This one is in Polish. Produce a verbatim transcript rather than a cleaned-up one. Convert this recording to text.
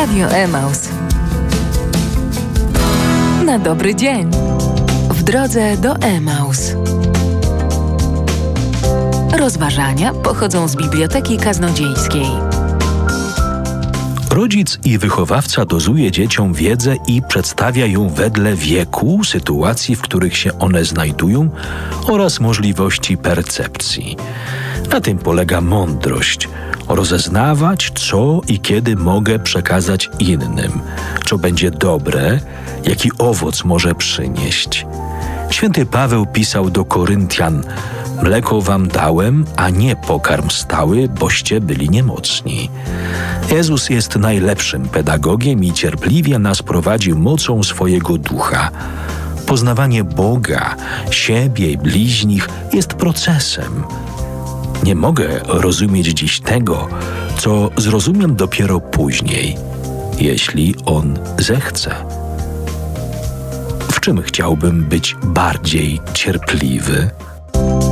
Radio Emaus. Na dobry dzień. W drodze do Emaus. Rozważania pochodzą z Biblioteki Kaznodziejskiej. Rodzic i wychowawca dozuje dzieciom wiedzę i przedstawia ją wedle wieku, sytuacji, w których się one znajdują oraz możliwości percepcji. Na tym polega mądrość. Rozeznawać, co i kiedy mogę przekazać innym, co będzie dobre, jaki owoc może przynieść. Święty Paweł pisał do Koryntian: mleko wam dałem, a nie pokarm stały, boście byli niemocni. Jezus jest najlepszym pedagogiem i cierpliwie nas prowadzi mocą swojego ducha. Poznawanie Boga, siebie i bliźnich jest procesem. Nie mogę rozumieć dziś tego, co zrozumiem dopiero później, jeśli On zechce. W czym chciałbym być bardziej cierpliwy?